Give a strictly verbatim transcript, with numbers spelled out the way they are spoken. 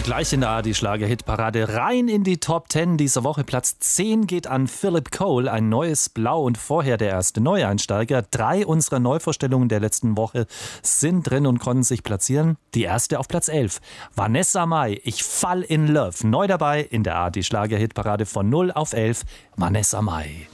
Gleich in der A R D-Schlager-Hitparade rein in die Top zehn dieser Woche. Platz zehn geht an Philip Cole, ein neues Blau und vorher der erste Neueinsteiger. Drei unserer Neuvorstellungen der letzten Woche sind drin und konnten sich platzieren. Die erste auf Platz elf. Vanessa Mai, Ich fall in love. Neu dabei in der A R D-Schlager-Hitparade von null auf elf. Vanessa Mai.